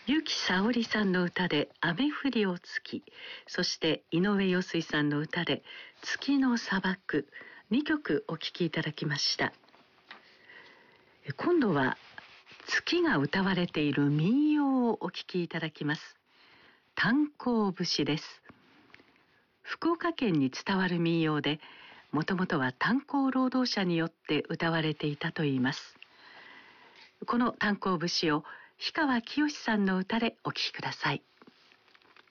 由紀さおりさんの歌で雨降りお月、そして井上陽水さんの歌で月の砂漠、2曲お聴きいただきました。今度は月が歌われている民謡をお聴きいただきます。炭鉱節です。福岡県に伝わる民謡で、もともとは炭鉱労働者によって歌われていたといいます。この炭鉱節を氷川きよしさんの歌でお聴きください。